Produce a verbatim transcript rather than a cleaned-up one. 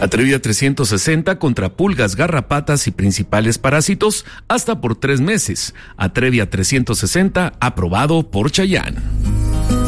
Atrevia trescientos sesenta contra pulgas, garrapatas y principales parásitos hasta por tres meses. Atrevia trescientos sesenta aprobado por Chayán.